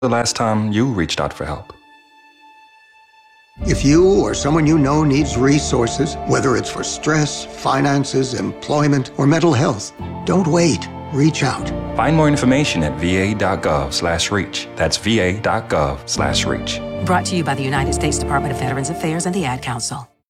the last time you reached out for help? If you or someone you know needs resources, whether it's for stress, finances, employment, or mental health, don't wait. Reach out. Find more information at va.gov/reach. That's va.gov/reach. Brought to you by the United States Department of Veterans Affairs and the Ad Council.